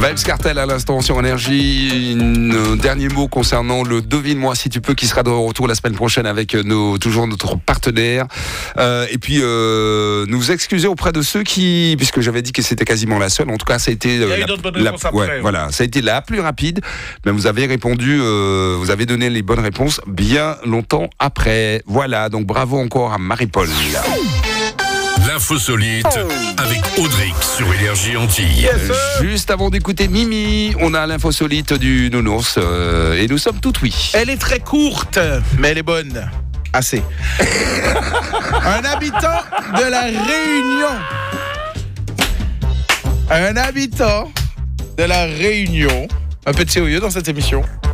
Vybz Kartel à l'instant sur Énergie. Un dernier mot concernant le Devine-moi si tu peux, qui sera de retour la semaine prochaine avec toujours notre partenaire. Et puis nous excuser auprès de ceux qui, puisque j'avais dit que c'était quasiment la seule, en tout cas ça a été Il y a eu d'autres bonnes réponses après. voilà, ça a été la plus rapide, mais vous avez répondu, vous avez donné les bonnes réponses bien longtemps après. Voilà, donc bravo encore à Marie-Paul. L'info solide avec Audric sur Énergie Antilles. Yes, Juste avant d'écouter Mimi, on a l'info solide du nounours et nous sommes tout oui. Elle est très courte, mais elle est bonne. Assez. Un habitant de la Réunion. Un habitant de la Réunion. Un peu de sérieux dans cette émission.